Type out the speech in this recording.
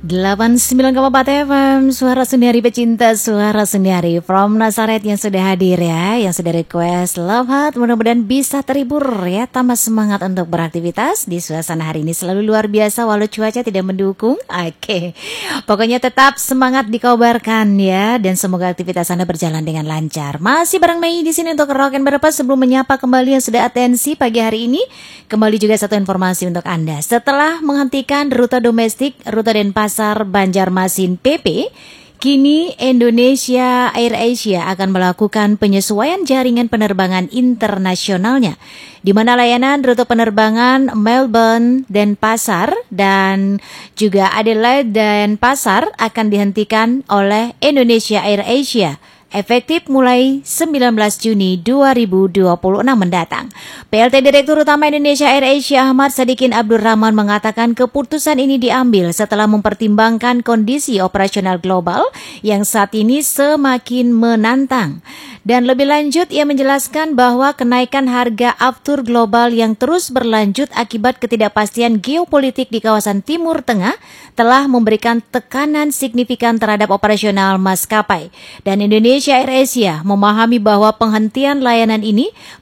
89,4 FM, Suara Sendiri pecinta Suara Sendiri from Nazaret yang sudah hadir ya, yang sudah request Love Heart, mudah-mudahan bisa terhibur ya, tambah semangat untuk beraktivitas di suasana hari ini selalu luar biasa walau cuaca tidak mendukung. Oke. Pokoknya tetap semangat dikobarkan ya, dan semoga aktivitas Anda berjalan dengan lancar. Masih bareng Mei di sini untuk Rock and Berapa sebelum menyapa kembali yang sudah atensi pagi hari ini. Kembali juga satu informasi untuk Anda. Setelah menghentikan rute domestik, rute Denpasar Banjarmasin PP, kini Indonesia Air Asia akan melakukan penyesuaian jaringan penerbangan internasionalnya, di mana layanan rute penerbangan Melbourne, Denpasar, dan juga Adelaide dan Denpasar akan dihentikan oleh Indonesia Air Asia efektif mulai 19 Juni 2026 mendatang. PLT Direktur Utama Indonesia Air Asia Ahmad Sadikin Abdurrahman mengatakan keputusan ini diambil setelah mempertimbangkan kondisi operasional global yang saat ini semakin menantang. Dan lebih lanjut, ia menjelaskan bahwa kenaikan harga aftur global yang terus berlanjut akibat ketidakpastian geopolitik di kawasan Timur Tengah telah memberikan tekanan signifikan terhadap operasional maskapai. Dan Indonesia Air Asia memahami bahwa penghentian layanan ini